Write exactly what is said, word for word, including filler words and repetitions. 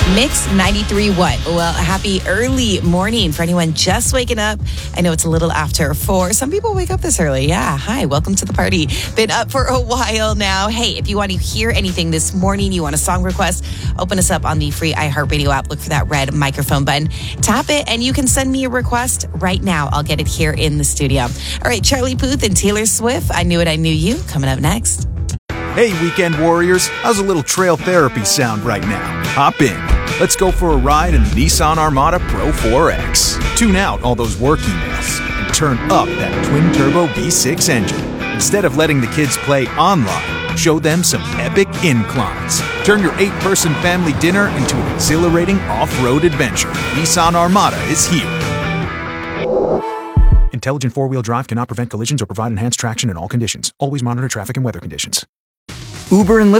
Mix ninety-three what? Well, happy early morning for anyone just waking up. I know it's a little after four. Some people wake up this early. Yeah, hi, welcome to the party. Been up for a while now. Hey, if you want to hear anything this morning, you want a song request, open us up on the free iHeartRadio app. Look for that red microphone button. Tap it and you can send me a request right now. I'll get it here in the studio. All right, Charlie Puth and Taylor Swift, I Knew It, I Knew You, coming up next. Hey, weekend warriors, how's a little trail therapy sound right now? Hop in. Let's go for a ride in the Nissan Armada Pro four X. Tune out all those work emails and turn up that twin-turbo V six engine. Instead of letting the kids play online, show them some epic inclines. Turn your eight-person family dinner into an exhilarating off-road adventure. Nissan Armada is here. Intelligent four-wheel drive cannot prevent collisions or provide enhanced traction in all conditions. Always monitor traffic and weather conditions. Uber and Lyft